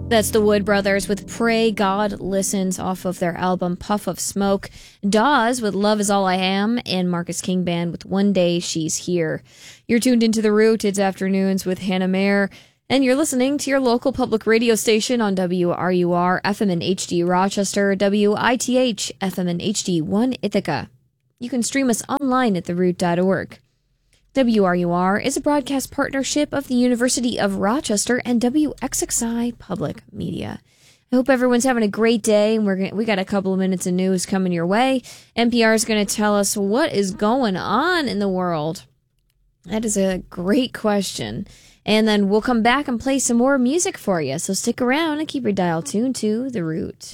That's the Wood Brothers with Pray God Listens off of their album Puff of Smoke. Dawes with Love Is All I Am, and Marcus King Band with One Day She's Here. You're tuned into The Root. It's afternoons with Hannah Mayer, and you're listening to your local public radio station on WRUR FM in HD Rochester, WITH FM in HD 1 Ithaca. You can stream us online at theroot.org. WRUR is a broadcast partnership of the University of Rochester and WXXI Public Media. I hope everyone's having a great day, and we got a couple of minutes of news coming your way. NPR is going to tell us what is going on in the world. That is a great question. And then we'll come back and play some more music for you, so stick around and keep your dial tuned to The Root.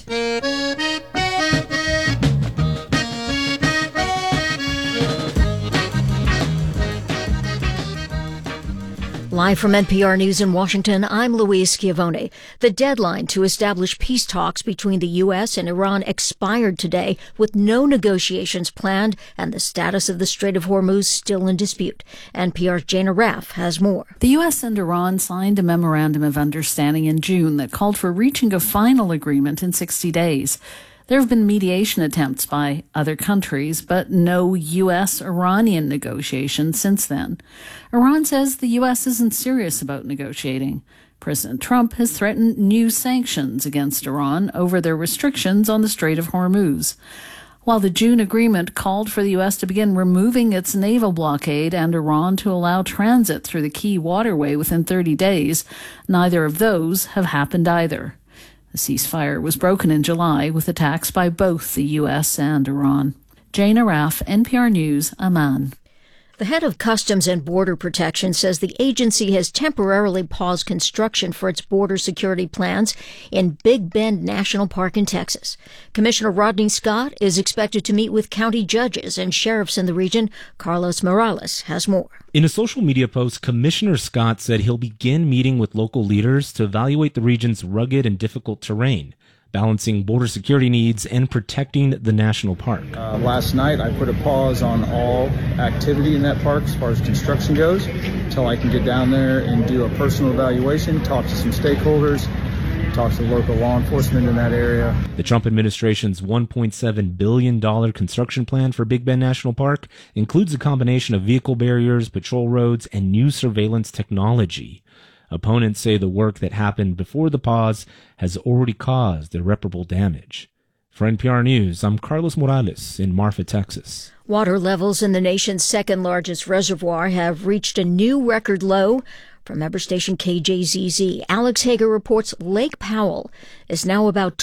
Live from NPR News in Washington, I'm Louise Schiavone. The deadline to establish peace talks between the U.S. and Iran expired today, with no negotiations planned and the status of the Strait of Hormuz still in dispute. NPR's Jana Raff has more. The U.S. and Iran signed a memorandum of understanding in June that called for reaching a final agreement in 60 days. There have been mediation attempts by other countries, but no U.S.-Iranian negotiations since then. Iran says the U.S. isn't serious about negotiating. President Trump has threatened new sanctions against Iran over their restrictions on the Strait of Hormuz. While the June agreement called for the U.S. to begin removing its naval blockade and Iran to allow transit through the key waterway within 30 days, neither of those have happened either. The ceasefire was broken in July with attacks by both the U.S. and Iran. Jana Raff, NPR News, Amman. The head of Customs and Border Protection says the agency has temporarily paused construction for its border security plans in Big Bend National Park in Texas. Commissioner Rodney Scott is expected to meet with county judges and sheriffs in the region. Carlos Morales has more. In a social media post, Commissioner Scott said he'll begin meeting with local leaders to evaluate the region's rugged and difficult terrain, balancing border security needs and protecting the national park. Last night, I put a pause on all activity in that park as far as construction goes, until I can get down there and do a personal evaluation, talk to some stakeholders, talk to local law enforcement in that area. The Trump administration's $1.7 billion construction plan for Big Bend National Park includes a combination of vehicle barriers, patrol roads, and new surveillance technology. Opponents say the work that happened before the pause has already caused irreparable damage. For NPR News, I'm Carlos Morales in Marfa, Texas. Water levels in the nation's second largest reservoir have reached a new record low. From member station KJZZ, Alex Hager reports Lake Powell is now about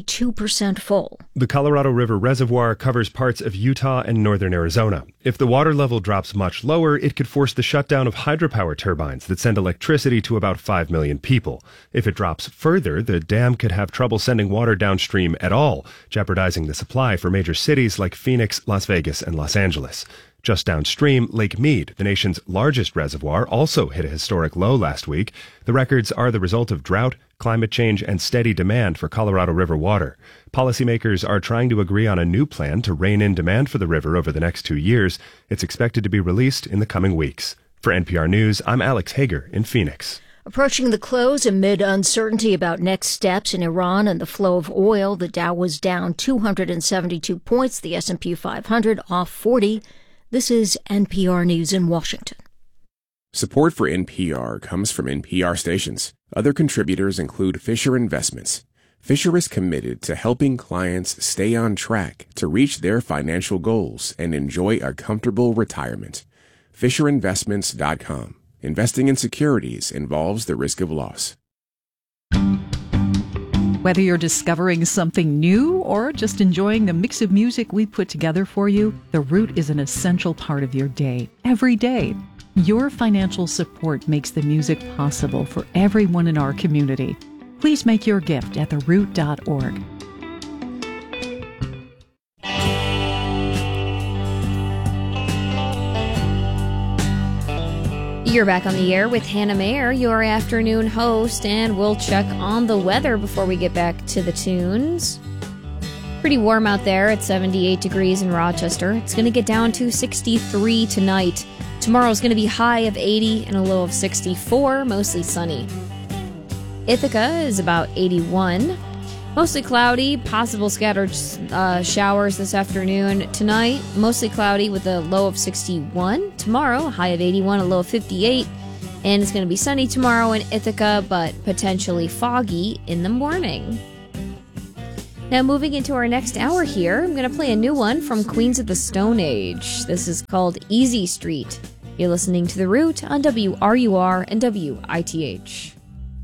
22% full. The Colorado River Reservoir covers parts of Utah and northern Arizona. If the water level drops much lower, it could force the shutdown of hydropower turbines that send electricity to about 5 million people. If it drops further, the dam could have trouble sending water downstream at all, jeopardizing the supply for major cities like Phoenix, Las Vegas, and Los Angeles. Just downstream, Lake Mead, the nation's largest reservoir, also hit a historic low last week. The records are the result of drought, climate change, and steady demand for Colorado River water. Policymakers are trying to agree on a new plan to rein in demand for the river over the next 2 years. It's expected to be released in the coming weeks. For NPR News, I'm Alex Hager in Phoenix. Approaching the close amid uncertainty about next steps in Iran and the flow of oil, the Dow was down 272 points, the S&P 500 off 40. This is NPR News in Washington. Support for NPR comes from NPR stations. Other contributors include Fisher Investments. Fisher is committed to helping clients stay on track to reach their financial goals and enjoy a comfortable retirement. FisherInvestments.com. Investing in securities involves the risk of loss. Whether you're discovering something new or just enjoying the mix of music we put together for you, The Root is an essential part of your day, every day. Your financial support makes the music possible for everyone in our community. Please make your gift at theroot.org. You're back on the air with Hannah Mayer, your afternoon host, and we'll check on the weather before we get back to the tunes. Pretty warm out there at 78 degrees in Rochester. It's going to get down to 63 tonight. Tomorrow's going to be high of 80 and a low of 64, mostly sunny. Ithaca is about 81. Mostly cloudy, possible scattered showers this afternoon. Tonight, mostly cloudy with a low of 61. Tomorrow, high of 81, a low of 58. And it's going to be sunny tomorrow in Ithaca, but potentially foggy in the morning. Now, moving into our next hour here, I'm going to play a new one from Queens of the Stone Age. This is called Easy Street. You're listening to The Root on WRUR and WITH.